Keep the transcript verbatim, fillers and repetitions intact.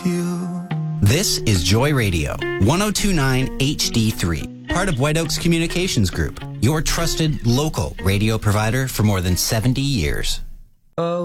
you. This is Joy Radio, one oh two point nine H D three, part of White Oaks Communications Group, your trusted local radio provider for more than seventy years. Oh.